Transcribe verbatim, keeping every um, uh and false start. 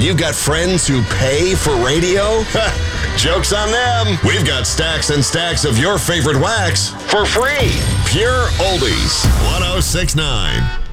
You've got friends who pay for radio? Joke's on them. We've got stacks and stacks of your favorite wax for free. Pure Oldies. one oh six point nine.